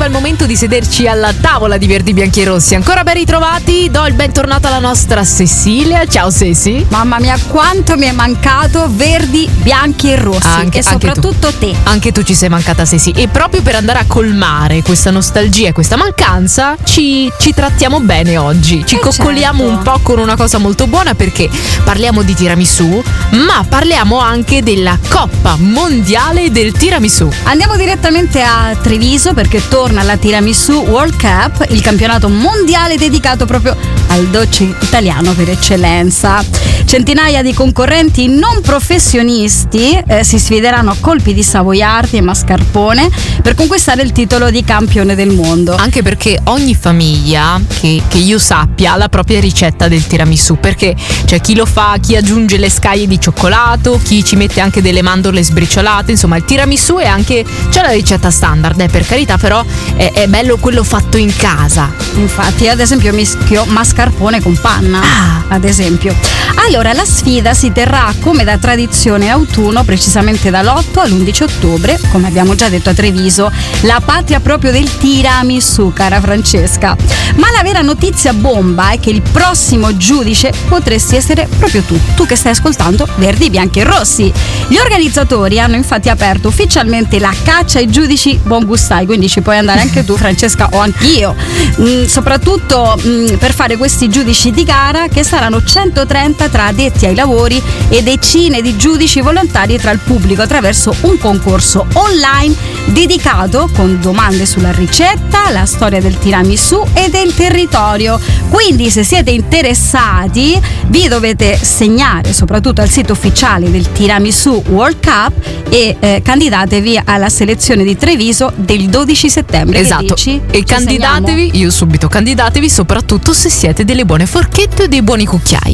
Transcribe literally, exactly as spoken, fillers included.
arriva il momento di sederci alla tavola di Verdi Bianchi e Rossi. Ancora ben ritrovati, do il bentornato alla nostra Cecilia. Ciao Ceci. Mamma mia, quanto mi è mancato Verdi Bianchi e Rossi, anche, e soprattutto anche te. Anche tu ci sei mancata, Ceci. E proprio per andare a colmare questa nostalgia e questa mancanza ci, ci trattiamo bene oggi. Ci eh coccoliamo certo. un po' con una cosa molto buona, perché parliamo di tiramisù, ma parliamo anche della Coppa Mondiale del Tiramisù. Andiamo direttamente a Treviso perché torna la Tiramisù World Cup, il campionato mondiale dedicato proprio al dolce italiano per eccellenza. Centinaia di concorrenti non professionisti eh, si sfideranno a colpi di savoiardi e mascarpone per conquistare il titolo di campione del mondo. Anche perché ogni famiglia che, che io sappia ha la propria ricetta del tiramisù, perché c'è chi lo fa, chi aggiunge le scaglie di cioccolato, chi ci mette anche delle mandorle sbriciolate. Insomma, il tiramisù è anche, c'è la ricetta standard, eh, per carità, però è, è bello quello fatto in casa. Infatti, ad esempio, mischio mascarpone con panna. Ah. Ad esempio. Allora, la sfida si terrà come da tradizione in autunno, precisamente dall'otto all'undici ottobre, come abbiamo già detto a Treviso, la patria proprio del tiramisù, cara Francesca. Ma la vera notizia bomba è che il prossimo giudice potresti essere proprio tu, tu che stai ascoltando Verdi, Bianchi e Rossi. Gli organizzatori hanno infatti aperto ufficialmente la caccia ai giudici buon gustai, quindi ci puoi andare anche tu, Francesca, o anch'io, mm, soprattutto mm, per fare questi giudici di gara, che saranno centotrenta tra addetti ai lavori e decine di giudici volontari tra il pubblico, attraverso un concorso online dedicato con domande sulla ricetta, la storia del tiramisù e del territorio. Quindi, se siete interessati, vi dovete segnare soprattutto al sito ufficiale del Tiramisù World Cup e eh, candidatevi alla selezione di Treviso del dodici settembre. Esatto. Che dici? E Ci candidatevi, segniamo? io subito, candidatevi soprattutto se siete delle buone forchette o dei buoni cucchiai.